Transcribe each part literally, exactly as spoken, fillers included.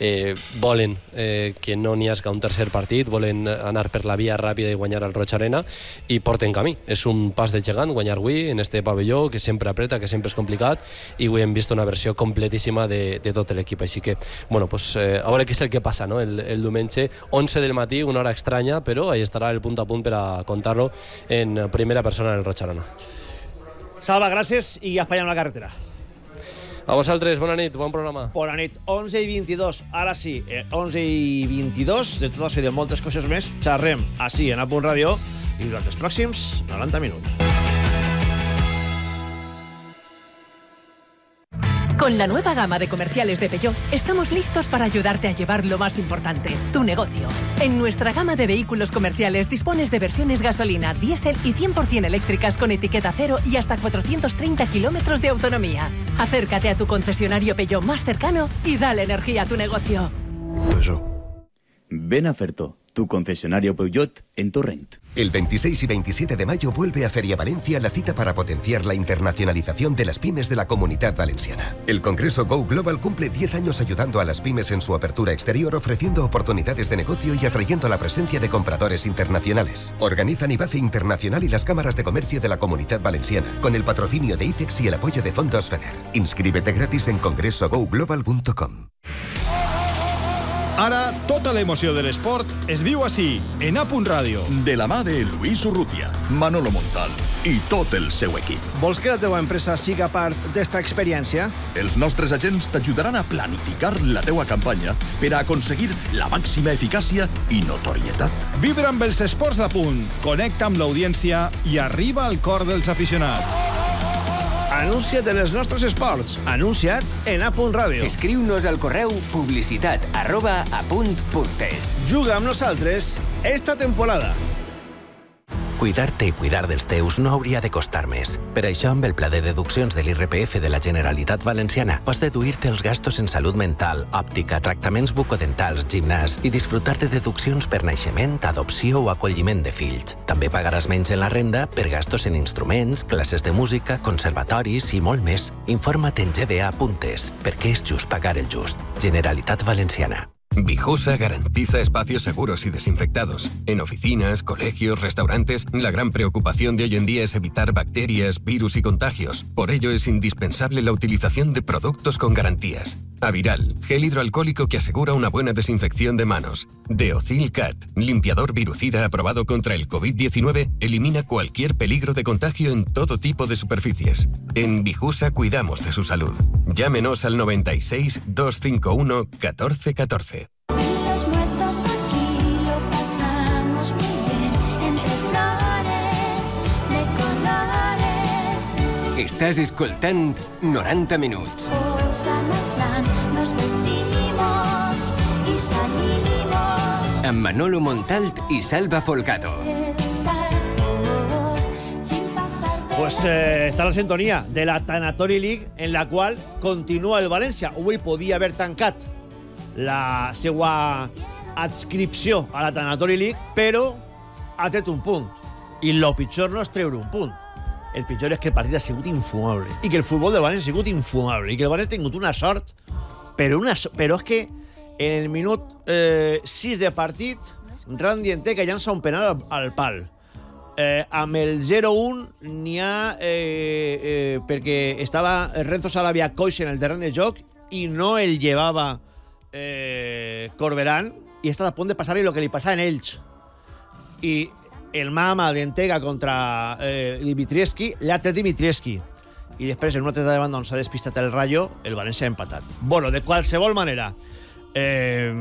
eh, volen eh, que no n'hi hagi un tercer partit, volen anar per la via ràpida i guanyar al Roig Arena, i porten camí. És un pas de gegant guanyar avui en este pavelló, que sempre apreta, que sempre és complicat, i avui hem vist una versió completíssima de, de tot l'equip. Així que, bueno, pues, eh, a veure què és el que passa, no? El, el diumenge, onze del matí, una hora estranya, però ahí estarà el punt a punt per a contar-lo en primera persona en el Roig Arena. Salva, gràcies i espanyem la carretera. A vosaltres, bona nit, bon programa. Bona nit, onze i vint-i-dos, ara sí, eh, onze i vint-i-dos, de tot això i de moltes coses més, xerrem així en A Punt Ràdio i durant els pròxims noranta minuts. Con la nueva gama de comerciales de Peugeot, estamos listos para ayudarte a llevar lo más importante, tu negocio. En nuestra gama de vehículos comerciales dispones de versiones gasolina, diésel y cien por ciento eléctricas con etiqueta cero y hasta cuatrocientos treinta kilómetros de autonomía. Acércate a tu concesionario Peugeot más cercano y dale energía a tu negocio. Eso. Ven a Ferto, tu concesionario Peugeot en Torrent. El veintiséis y veintisiete de mayo vuelve a Feria Valencia la cita para potenciar la internacionalización de las pymes de la Comunidad Valenciana. El Congreso Go Global cumple diez años ayudando a las pymes en su apertura exterior, ofreciendo oportunidades de negocio y atrayendo la presencia de compradores internacionales. Organizan IBACE Internacional y las cámaras de comercio de la Comunidad Valenciana, con el patrocinio de ICEX y el apoyo de Fondos FEDER. Inscríbete gratis en congreso go global punto com. Ara, tota l'emoció de l'esport es viu així, en A Punt Ràdio. De la mà de Luis Urrutia, Manolo Montal i tot el seu equip. Vols que la teva empresa siga part d'esta experiència? Els nostres agents t'ajudaran a planificar la teua campanya per a aconseguir la màxima eficàcia i notorietat. Vibra amb els esports d'A Punt, connecta amb l'audiència i arriba al cor dels aficionats. Anuncia't en els nostres esports. Anuncia't en A Punt Ràdio. Escriu-nos al correu publicitat arroba apunt.es. Juga amb nosaltres esta temporada. Cuidar-te i cuidar dels teus no hauria de costar més. Per això, amb el pla de deduccions de l'I R P F de la Generalitat Valenciana, pots deduir-te els gastos en salut mental, òptica, tractaments bucodentals, gimnàs i disfrutar de deduccions per naixement, adopció o acolliment de fills. També pagaràs menys en la renda per gastos en instruments, classes de música, conservatoris i molt més. Informa't en ge be a punt es, perquè és just pagar el just. Generalitat Valenciana. Vijusa garantiza espacios seguros y desinfectados. En oficinas, colegios, restaurantes, la gran preocupación de hoy en día es evitar bacterias, virus y contagios. Por ello es indispensable la utilización de productos con garantías. Aviral, gel hidroalcohólico que asegura una buena desinfección de manos. Deocil Cat, limpiador virucida aprobado contra el covid diecinueve, elimina cualquier peligro de contagio en todo tipo de superficies. En Vijusa cuidamos de su salud. Llámenos al noventa y seis, doscientos cincuenta y uno, catorce catorce. Los muertos aquí lo pasamos muy bien, entre flores de colores. Estàs escoltant noranta minuts. Posa'm el plan, nos vestimos y salimos. Amb Manolo Montalt i Salva Folgado. Pues eh, està la sintonia de la Tanatori League, en la qual continua el València. Avui podia haver tancat la seva adscripció a la Tanatori League, però ha tret un punt. I el pitjor no és treure un punt. El pitjor és que el partit ha sigut infumable. I que el futbol del València ha sigut infumable. I que el València ha tingut una sort, però, una, però és que en el minut eh, sis de partit, Randy Enteca llança un penal al, al pal. Eh, amb el zero un n'hi ha eh, eh, perquè estava Renzo Sarabia coix en el terreny de joc i no el llevava eh, Corberán i està a punt de passar-li el que li passa en ells. I el mama d'Entega contra eh, Dimitrievski l'ha tret Dimitrievski i després en una treta de banda on s'ha despistat el Rayo, el València ha empatat. Bueno, de qualsevol manera eh,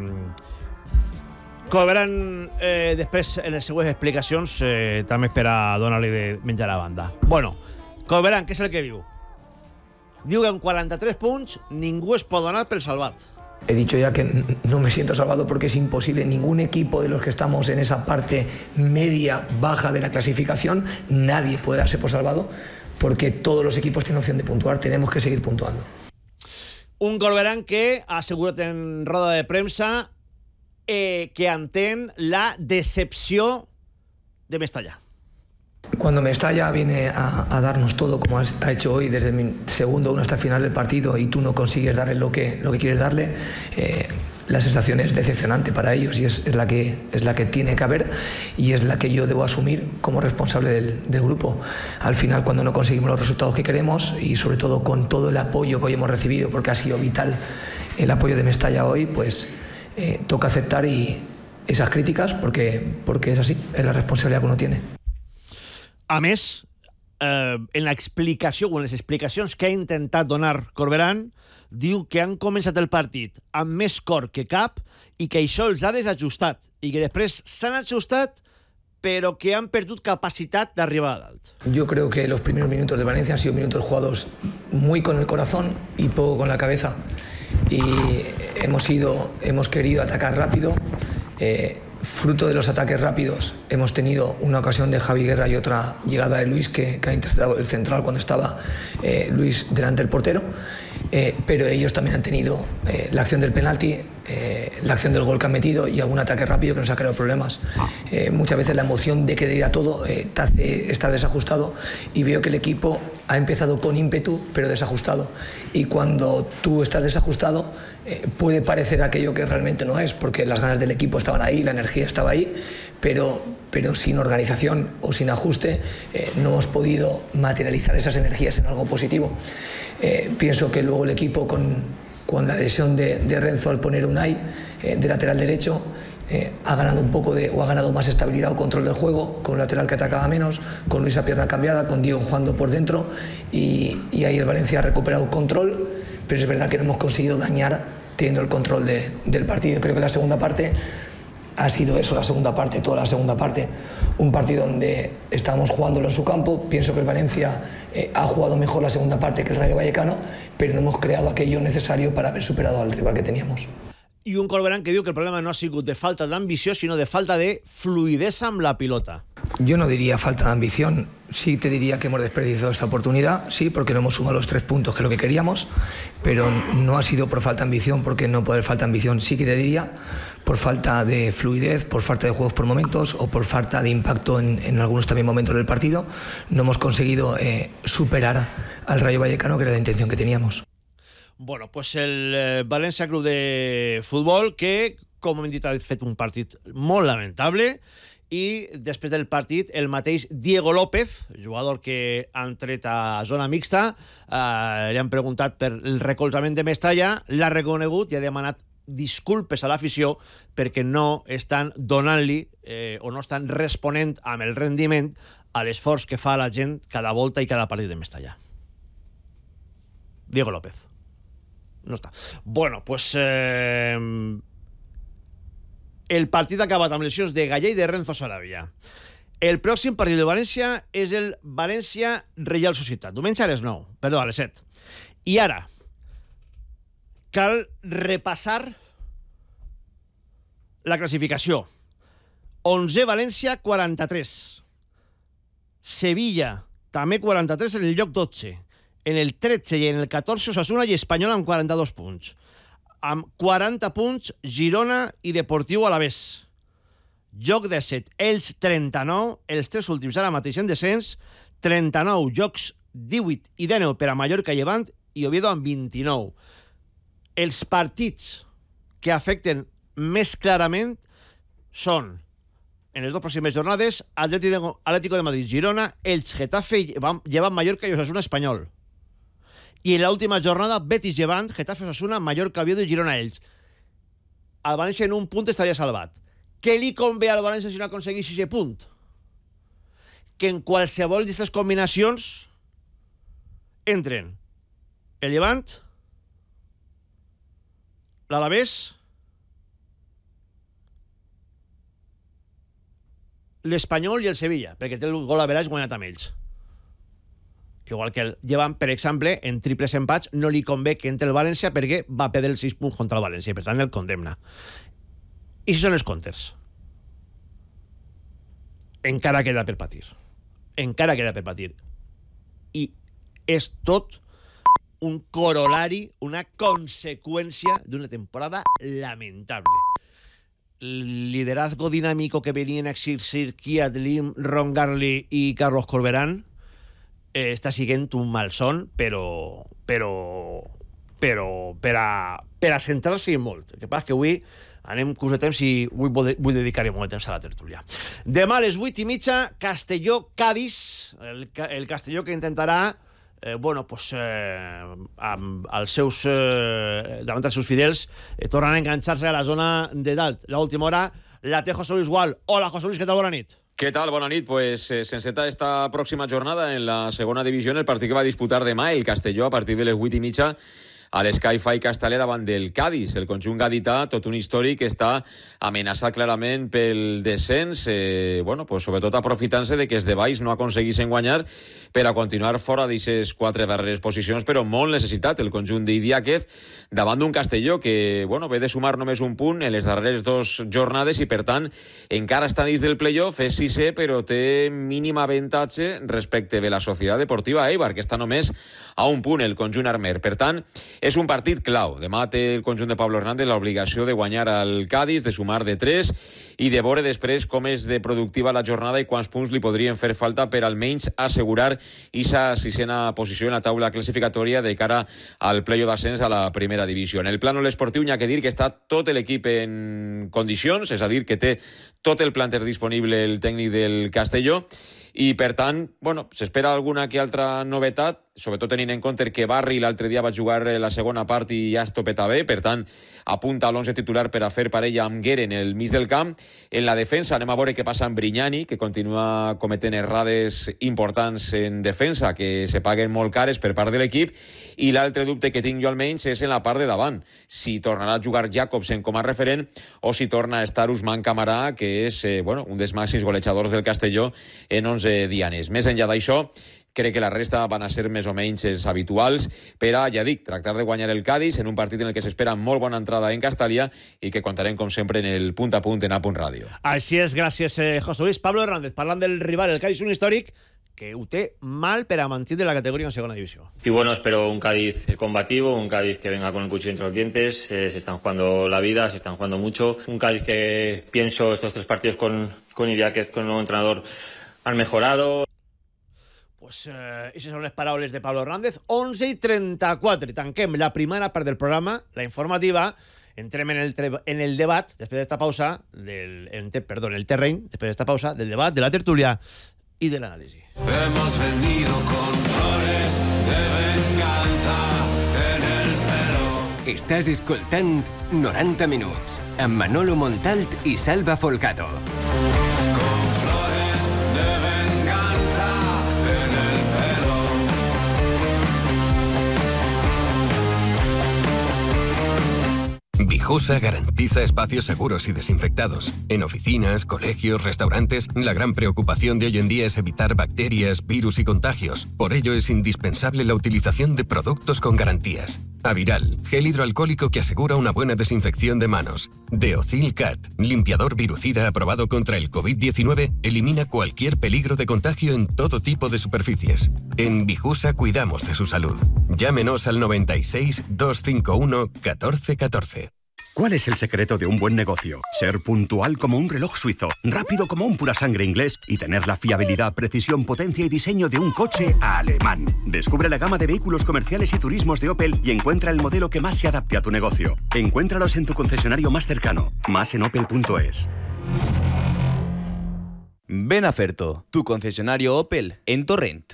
Corberán eh, després en les següents explicacions eh, també per a donar-li de menjar a la banda. Bueno, Corberán, què és el que diu? Diu que en quaranta-tres punts ningú es pot donar per salvat. He dicho ya que no me siento salvado porque es imposible. Ningún equipo de los que estamos en esa parte media, baja de la clasificación, nadie puede darse por salvado porque todos los equipos tienen opción de puntuar. Tenemos que seguir puntuando. Un Corberán que ha assegurat en roda de premsa eh, que entén la decepció de Mestalla. Cuando Mestalla viene a, a darnos todo como has, ha hecho hoy desde el segundo uno hasta el final del partido y tú no consigues darle lo que, lo que quieres darle, eh, la sensación es decepcionante para ellos y es, es, la que, es la que tiene que haber y es la que yo debo asumir como responsable del, del grupo. Al final, cuando no conseguimos los resultados que queremos y sobre todo con todo el apoyo que hoy hemos recibido, porque ha sido vital el apoyo de Mestalla hoy, pues eh, toca aceptar y esas críticas porque, porque es así, es la responsabilidad que uno tiene. A més, eh, en l'explicació o en les explicacions que ha intentat donar Corberán, diu que han començat el partit amb més cor que cap i que això els ha desajustat i que després s'han ajustat pero que han perdut capacitat d'arribar a dalt. Yo creo que los primeros minutos de Valencia han sido minutos jugados muy con el corazón y poco con la cabeza. Y hemos ido, hemos querido atacar rápido. Eh, fruto de los ataques rápidos hemos tenido una ocasión de Javi Guerra y otra llegada de Luis que, que ha interceptado el central cuando estaba eh, Luis delante del portero. Eh, pero ellos también han tenido eh, la acción del penalti, eh, la acción del gol que han metido y algún ataque rápido que nos ha creado problemas. Eh, muchas veces la emoción de querer ir a todo eh, te hace estar desajustado y veo que el equipo ha empezado con ímpetu pero desajustado y cuando tú estás desajustado eh, puede parecer aquello que realmente no es porque las ganas del equipo estaban ahí, la energía estaba ahí, pero, pero sin organización o sin ajuste eh, no hemos podido materializar esas energías en algo positivo. Eh, pienso que luego el equipo con, con la lesión de, de Renzo al poner Unai eh, de lateral derecho eh, ha ganado un poco de, o ha ganado más estabilidad o control del juego, con un lateral que atacaba menos, con Luis a pierna cambiada, con Diego jugando por dentro y, y ahí el Valencia ha recuperado control, pero es verdad que no hemos conseguido dañar teniendo el control de, del partido. Creo que la segunda parte ha sido eso, la segunda parte, toda la segunda parte, un partido donde estábamos jugándolo en su campo. Pienso que el Valencia eh, ha jugado mejor la segunda parte que el Rayo Vallecano, pero no hemos creado aquello necesario para haber superado al rival que teníamos. I un Corberán que diu que el problema no ha sigut de falta d'ambició, sinó de falta de fluidesa amb la pilota. Yo no diría falta de ambición, sí te diría que hemos desperdiciado esta oportunidad, sí, porque no hemos sumado los tres puntos que es lo que queríamos, pero no ha sido por falta de ambición, porque no puede haber falta de ambición, sí que te diría por falta de fluidez, por falta de juegos por momentos o por falta de impacto en, en algunos también momentos del partido. No hemos conseguido eh, superar al Rayo Vallecano, que era la intención que teníamos. Bueno, pues el eh, València Club de Futbol que, com hem dit, ha fet un partit molt lamentable i després del partit el mateix Diego López, jugador que han tret a zona mixta, eh, li han preguntat per el recolzament de Mestalla, l'ha reconegut i ha demanat disculpes a l'afició perquè no estan donant-li eh, o no estan responent amb el rendiment a l'esforç que fa la gent cada volta i cada partit de Mestalla. Diego López. No està. Bueno, pues eh, el partit ha acabat amb lesions de Gallé i de Renzo Sarabia. El pròxim partit de València és el València-Reial Societat. Diumenge a les nou, perdó, a les set. I ara cal repassar la classificació. onze València, quaranta-tres. Sevilla, també quaranta-tres en el lloc dotze. En el tretze i en el catorze Osasuna i Espanyol amb quaranta-dos punts. Amb quaranta punts Girona i Deportiu Alavés. Joc disset, Elx trenta-nou, els tres últims ara mateix en descens, trenta-nou, jocs divuit i dinou per a Mallorca i Levant i Oviedo amb vint-i-nou. Els partits que afecten més clarament són, en les dues pròximes jornades, Atlético, Atlético de Madrid, Girona, Elx, Getafe, Llevant Mallorca i Osasuna Espanyol. I en l'última jornada, Betis Llevant, Getafe Osasuna, Mallorca, Oviedo i Girona Elx. El València en un punt estaria salvat. Què li convé al València si no aconsegueix aquest punt? Que en qualsevol d'aquestes combinacions entren el Llevant, l'Alavés, l'Espanyol i el Sevilla, perquè té el gol a veràs guanyat amb ells. Igual que el Llevant, per exemple, en triples empats no li convé que entre el València perquè va perdre els sis punts contra el València i per tant el condemna. I si són els comptes? Encara queda per patir. Encara queda per patir. I és tot un corolari, una conseqüència d'una temporada lamentable. liderazgo dinámico que venían a exercir Kiat Lim, Ron Garley y Carlos Corberán eh, està siguent un malson, però però però per a, per a centrar-s'hi molt. El que passa és que avui anem curs de temps i avui vull dedicar-hi molt de temps a la tertúlia. Demà a les vuit i mitja, Castelló-Cádiz, el, el Castelló que intentarà Eh, bueno, pues, eh, amb els seus, eh, davant dels seus fidels, eh, tornant a enganxar-se a la zona de dalt. L'última hora la té José Luis Gual. Hola, José Luis, què tal? Bona nit. ¿Qué tal? Bona nit. Pues eh, s'enceta esta próxima jornada en la segona divisió, el partit que va a disputar demà el Castelló a partir de les vuit i mitja a l'Sky-Fi Castellé davant del Cádiz. El conjunt gadità, tot un històric, està amenaçat clarament pel descens, eh, bueno, pues sobretot aprofitant-se de que els de baix no aconseguissin guanyar per a continuar fora d'aquestes quatre darreres posicions, però molt necessitat el conjunt d'Idiáquez davant d'un Castelló que, bueno, ve de sumar només un punt en les darreres dues jornades i, per tant, encara està dins del playoff, és sisè, però té mínima avantatge respecte de la Societat Deportiva Eibar, que està només a un punt, el conjunt armer. Per tant, és un partit clau. Demà té el conjunt de Pablo Hernández l'obligació de guanyar al Cádiz, de sumar de tres i de veure després com és de productiva la jornada i quants punts li podrien fer falta per almenys assegurar aquesta sisena posició en la taula classificatòria de cara al playoff d'ascens a la primera divisió. En el plànol esportiu n'hi ha que dir que està tot l'equip en condicions, és a dir, que té tot el planter disponible el tècnic del Castelló i, per tant, bueno, s'espera alguna que altra novetat, sobretot tenint en compte que Barri l'altre dia va jugar la segona part i ja es topeta bé, per tant, apunta a l'onze titular per a fer parella amb Guerra en el mig del camp. En la defensa anem a veure què passa amb Brignani, que continua cometent errades importants en defensa, que se paguen molt cares per part de l'equip, i l'altre dubte que tinc jo almenys és en la part de davant, si tornarà a jugar Jacobsen com a referent o si torna a estar Usman Camarà, que és eh, bueno, un dels màxims golejadors del Castelló en onze dianes. Més enllà d'això, crec que la resta van a ser més o menys els habituals per a, ja dic, tractar de guanyar el Cádiz en un partit en el que s'espera molt bona entrada en Castalia i que contarem, com sempre, en el punt a punt en A Punt Ràdio. Així és, gràcies, eh, José Luis. Pablo Hernández, parlant del rival, el Cádiz, un històric que ho té mal per a mantenir la categoría en segunda división. Y bueno, espero un Cádiz combativo, un Cádiz que venga con el cuchillo entre los dientes. Eh, se están jugando la vida, se están jugando mucho. Un Cádiz que pienso estos tres partidos con, con Idiáquez, con el nuevo entrenador, han mejorado. Pues eh, esas son les paraules de Pablo Hernández. onze i trenta-quatre. Tanquem la primera part del programa, la informativa. Entrem en el, en el debat, després d'esta pausa, del, en, perdó, en el terreny, després d'esta pausa, del debat, de la tertúlia y del análisis. Hemos venido con flores de venganza en el pelo. Estàs escoltant noranta minuts amb Manolo Montalt i Salva Folgado. Con flores de venganza en el pelo. Vijusa garantiza espacios seguros y desinfectados. En oficinas, colegios, restaurantes, la gran preocupación de hoy en día es evitar bacterias, virus y contagios. Por ello es indispensable la utilización de productos con garantías. Aviral, gel hidroalcohólico que asegura una buena desinfección de manos. Deocil Cat, limpiador virucida aprobado contra el COVID diecinueve, elimina cualquier peligro de contagio en todo tipo de superficies. En Vijusa cuidamos de su salud. Llámenos al noventa y seis, doscientos cincuenta y uno, catorce catorce. ¿Cuál es el secreto de un buen negocio? Ser puntual como un reloj suizo, rápido como un pura sangre inglés y tener la fiabilidad, precisión, potencia y diseño de un coche alemán. Descubre la gama de vehículos comerciales y turismos de Opel y encuentra el modelo que más se adapte a tu negocio. Encuéntralos en tu concesionario más cercano. Más en opel punto es. Ven a Ferto, tu concesionario Opel en Torrent.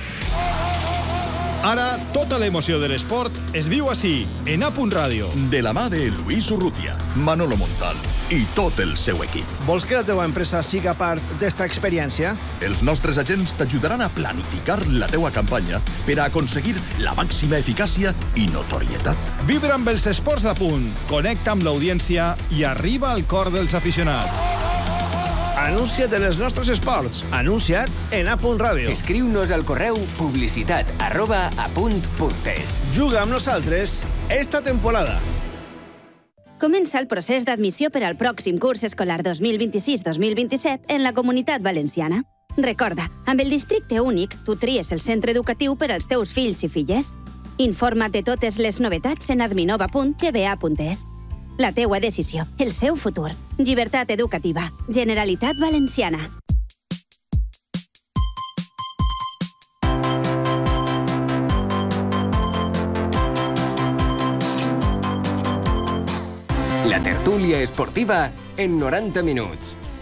Ara, tota l'emoció de l'esport es viu així, en A Punt Ràdio. De la mà de Luis Urrutia, Manolo Montal i tot el seu equip. Vols que la teva empresa siga part d'esta experiència? Els nostres agents t'ajudaran a planificar la teua campanya per a aconseguir la màxima eficàcia i notorietat. Vibra amb els esports d'A Punt, connecta amb l'audiència i arriba al cor dels aficionats. Anuncia't en els nostres esports. Anuncia't en A Punt Ràdio. Escriu-nos al correu publicitat arroba apunt punt es. Juga amb nosaltres esta temporada. Comença el procés d'admissió per al pròxim curs escolar dos mil vint-i-sis dos mil vint-i-set en la Comunitat Valenciana. Recorda, amb el districte únic, tu tries el centre educatiu per als teus fills i filles. Informa't de totes les novetats en adminova punt g b a punt es. La teua decisió, el seu futur. Llibertat educativa. Generalitat Valenciana. La tertúlia esportiva en noranta minuts.